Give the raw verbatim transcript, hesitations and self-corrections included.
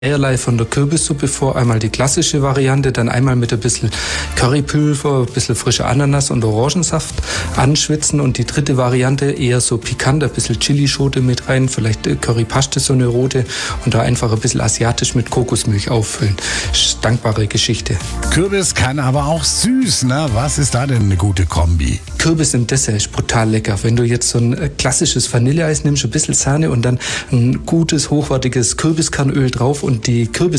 Dreierlei von der Kürbissuppe vor. Einmal die klassische Variante, dann einmal mit ein bisschen Currypulver, ein bisschen frischer Ananas und Orangensaft anschwitzen. Und die dritte Variante eher so pikant, ein bisschen Chilischote mit rein, vielleicht Currypaste, so eine rote. Und da einfach ein bisschen asiatisch mit Kokosmilch auffüllen. Dankbare Geschichte. Kürbis kann aber auch süß, ne? Was ist da denn eine gute Kombi? Kürbis im Dessert ist brutal lecker. Wenn du jetzt so ein klassisches Vanilleeis nimmst, ein bisschen Sahne und dann ein gutes, hochwertiges Kürbiskernöl drauf und die Kürbis